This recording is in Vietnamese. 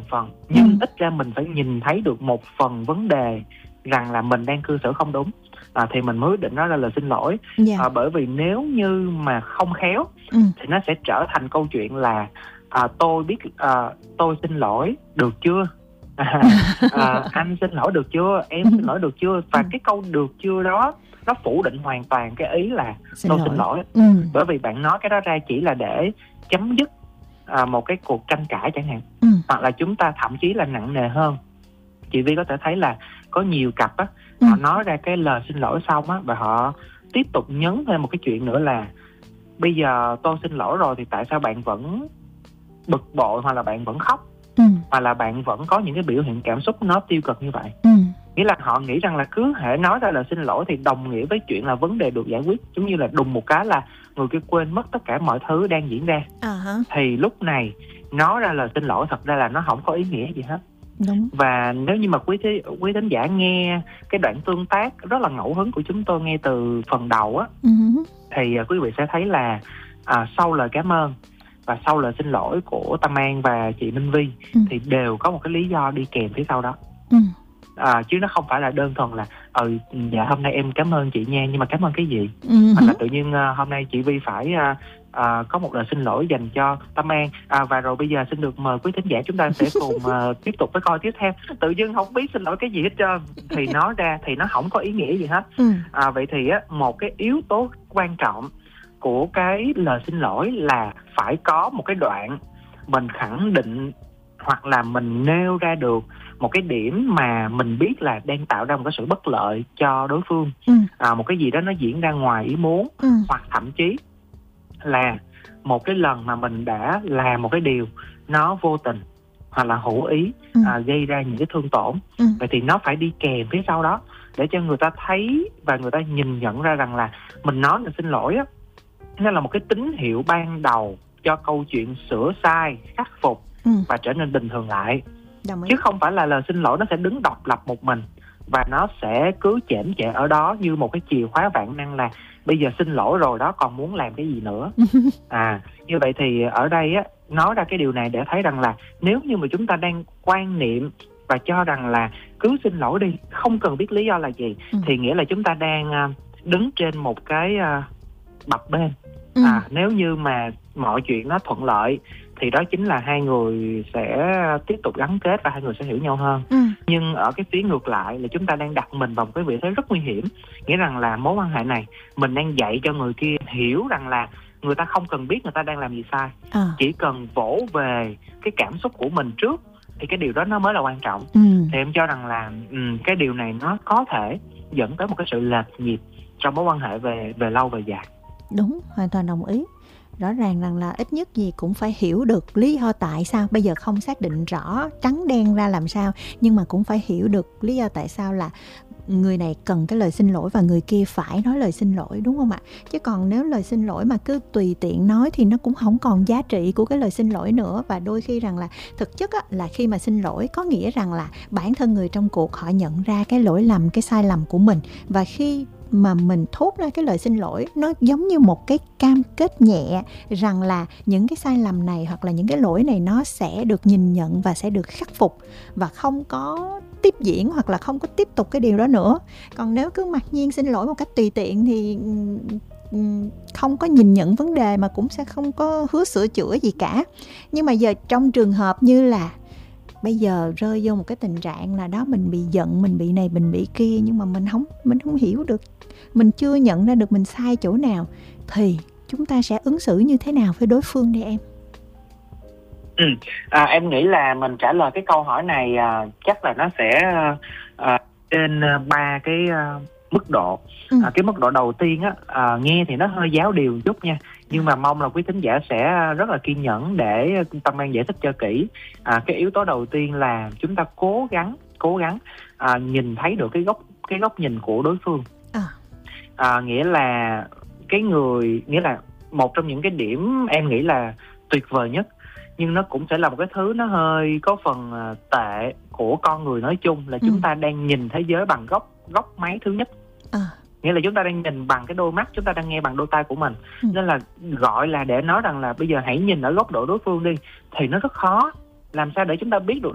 phần, nhưng ít ra mình phải nhìn thấy được một phần vấn đề rằng là mình đang cư xử không đúng, thì mình mới quyết định nói ra lời xin lỗi. Bởi vì nếu như mà không khéo thì nó sẽ trở thành câu chuyện là tôi xin lỗi được chưa, anh xin lỗi được chưa, em xin lỗi được chưa. Và cái câu được chưa đó nó phủ định hoàn toàn cái ý là tôi xin lỗi. Bởi vì bạn nói cái đó ra chỉ là để chấm dứt một cái cuộc tranh cãi chẳng hạn, hoặc là chúng ta thậm chí là nặng nề hơn. Chị Vi có thể thấy là có nhiều cặp á, họ nói ra cái lời xin lỗi xong á, và họ tiếp tục nhấn thêm một cái chuyện nữa là bây giờ tôi xin lỗi rồi thì tại sao bạn vẫn bực bội, hoặc là bạn vẫn khóc, hoặc là bạn vẫn có những cái biểu hiện cảm xúc nó tiêu cực như vậy. Nghĩa là họ nghĩ rằng là cứ hễ nói ra lời xin lỗi thì đồng nghĩa với chuyện là vấn đề được giải quyết, giống như là đùng một cái là người kia quên mất tất cả mọi thứ đang diễn ra. Thì lúc này nói ra lời xin lỗi thật ra là nó không có ý nghĩa gì hết. Đúng. Và nếu như mà quý thính giả nghe cái đoạn tương tác rất là ngẫu hứng của chúng tôi ngay từ phần đầu á, thì quý vị sẽ thấy là sau lời cảm ơn và sau lời xin lỗi của Tâm An và chị Minh Vi thì đều có một cái lý do đi kèm phía sau đó. Chứ nó không phải là đơn thuần là dạ hôm nay em cảm ơn chị nha, nhưng mà cảm ơn cái gì? Hoặc là tự nhiên hôm nay chị Vi phải có một lời xin lỗi dành cho Tâm An, và rồi bây giờ xin được mời quý thính giả chúng ta sẽ cùng tiếp tục với coi tiếp theo. Tự nhiên không biết xin lỗi cái gì hết trơn, thì nói ra thì nó không có ý nghĩa gì hết. Vậy thì một cái yếu tố quan trọng của cái lời xin lỗi là phải có một cái đoạn mình khẳng định hoặc là mình nêu ra được một cái điểm mà mình biết là đang tạo ra một cái sự bất lợi cho đối phương, một cái gì đó nó diễn ra ngoài ý muốn, hoặc thậm chí là một cái lần mà mình đã làm một cái điều nó vô tình hoặc là hữu ý gây ra những cái thương tổn. Vậy thì nó phải đi kèm phía sau đó để cho người ta thấy và người ta nhìn nhận ra rằng là mình nói là xin lỗi á, nó là một cái tín hiệu ban đầu cho câu chuyện sửa sai, khắc phục và trở nên bình thường lại. Chứ không phải là lời xin lỗi nó sẽ đứng độc lập một mình và nó sẽ cứ chễm chệ ở đó như một cái chìa khóa vạn năng là bây giờ xin lỗi rồi đó, còn muốn làm cái gì nữa. Như vậy thì ở đây á, nói ra cái điều này để thấy rằng là nếu như mà chúng ta đang quan niệm và cho rằng là cứ xin lỗi đi, không cần biết lý do là gì, thì nghĩa là chúng ta đang đứng trên một cái bập bên. Nếu như mà mọi chuyện nó thuận lợi thì đó chính là hai người sẽ tiếp tục gắn kết và hai người sẽ hiểu nhau hơn. Nhưng ở cái phía ngược lại là chúng ta đang đặt mình vào một cái vị thế rất nguy hiểm. Nghĩa rằng là mối quan hệ này mình đang dạy cho người kia hiểu rằng là người ta không cần biết người ta đang làm gì sai, chỉ cần vỗ về cái cảm xúc của mình trước thì cái điều đó nó mới là quan trọng. Thì em cho rằng là cái điều này nó có thể dẫn tới một cái sự lệch nhịp trong mối quan hệ về lâu về dài. Đúng, hoàn toàn đồng ý. Rõ ràng rằng là ít nhất gì cũng phải hiểu được lý do tại sao. Bây giờ không xác định rõ trắng đen ra làm sao, nhưng mà cũng phải hiểu được lý do tại sao là người này cần cái lời xin lỗi và người kia phải nói lời xin lỗi, đúng không ạ? Chứ còn nếu lời xin lỗi mà cứ tùy tiện nói thì nó cũng không còn giá trị của cái lời xin lỗi nữa. Và đôi khi rằng là thực chất á, là khi mà xin lỗi có nghĩa rằng là bản thân người trong cuộc họ nhận ra cái lỗi lầm, cái sai lầm của mình. Và khi mà mình thốt ra cái lời xin lỗi, nó giống như một cái cam kết nhẹ rằng là những cái sai lầm này hoặc là những cái lỗi này nó sẽ được nhìn nhận và sẽ được khắc phục và không có tiếp diễn hoặc là không có tiếp tục cái điều đó nữa. Còn nếu cứ mặc nhiên xin lỗi một cách tùy tiện thì không có nhìn nhận vấn đề mà cũng sẽ không có hứa sửa chữa gì cả. Nhưng mà giờ trong trường hợp như là bây giờ rơi vô một cái tình trạng là đó, mình bị giận, mình bị này, mình bị kia, nhưng mà mình không hiểu được, mình chưa nhận ra được mình sai chỗ nào, thì chúng ta sẽ ứng xử như thế nào với đối phương đây em? Em nghĩ là mình trả lời cái câu hỏi này chắc là nó sẽ trên 3 cái mức độ. Cái mức độ đầu tiên á, nghe thì nó hơi giáo điều chút nha, nhưng mà mong là quý thính giả sẽ rất là kiên nhẫn để Tâm An giải thích cho kỹ. Cái yếu tố đầu tiên là chúng ta cố gắng nhìn thấy được cái góc nhìn của đối phương. Nghĩa là nghĩa là một trong những cái điểm em nghĩ là tuyệt vời nhất, nhưng nó cũng sẽ là một cái thứ nó hơi có phần tệ của con người nói chung, là chúng ta đang nhìn thế giới bằng góc máy thứ nhất. Nghĩa là chúng ta đang nhìn bằng cái đôi mắt, chúng ta đang nghe bằng đôi tai của mình. Nên là gọi là để nói rằng là bây giờ hãy nhìn ở góc độ đối phương đi thì nó rất khó. Làm sao để chúng ta biết được